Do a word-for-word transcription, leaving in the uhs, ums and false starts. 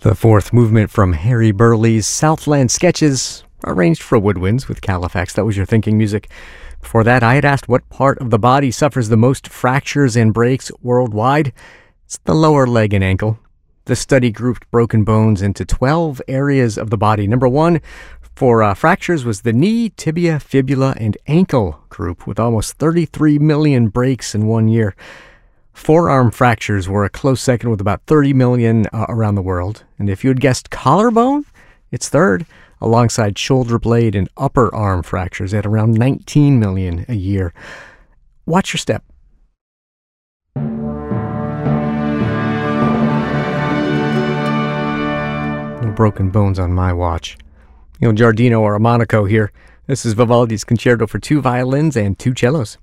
The fourth movement from Harry Burleigh's Southland Sketches, arranged for woodwinds with Califax. That was your thinking music. Before that, I had asked what part of the body suffers the most fractures and breaks worldwide. It's the lower leg and ankle. The study grouped broken bones into twelve areas of the body. Number one for uh, fractures was the knee, tibia, fibula, and ankle group, with almost thirty-three million breaks in one year. Forearm fractures were a close second with about thirty million uh, around the world. And if you had guessed collarbone, it's third, alongside shoulder blade and upper arm fractures at around nineteen million a year. Watch your step. No broken bones on my watch. You know, Giardino or a Monaco here. This is Vivaldi's Concerto for two violins and two cellos.